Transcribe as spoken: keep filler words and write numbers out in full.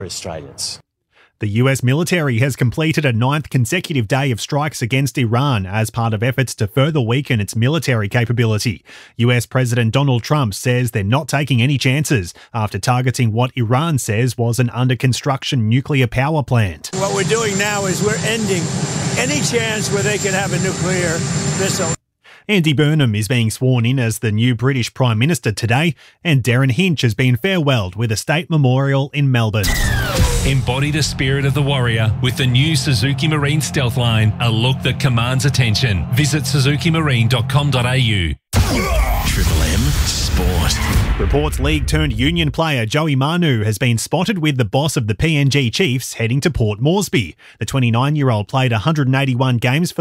Australians. The U S military has completed a ninth consecutive day of strikes against Iran as part of efforts to further weaken its military capability. U S President Donald Trump says they're not taking any chances after targeting what Iran says was an under-construction nuclear power plant. What we're doing now is we're ending any chance where they could have a nuclear missile. Andy Burnham is being sworn in as the new British Prime Minister today, and Darren Hinch has been farewelled with a state memorial in Melbourne. Embody the spirit of the warrior with the new Suzuki Marine Stealth Line, a look that commands attention. Visit suzuki marine dot com dot a u. Triple M Sport. Reports League turned Union player Joey Manu has been spotted with the boss of the P N G Chiefs heading to Port Moresby. The twenty-nine-year-old played one hundred eighty-one games for